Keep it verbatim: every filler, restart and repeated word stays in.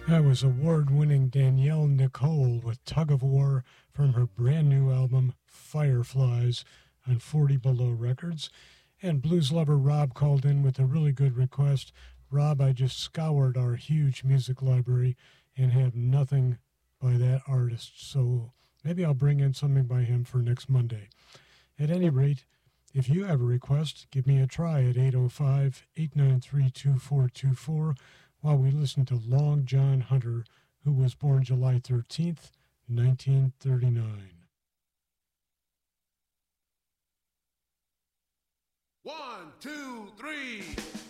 That was award-winning Danielle Nicole with Tug of War from her brand new album Fireflies on forty Below Records. And blues lover Rob called in with a really good request. Rob, I just scoured our huge music library and have nothing by that artist, so maybe I'll bring in something by him for next Monday. At any rate, if you have a request, give me a try at eight oh five, eight nine three, two four two four while we listen to Long John Hunter, who was born July thirteenth, nineteen thirty-nine. One, two, three.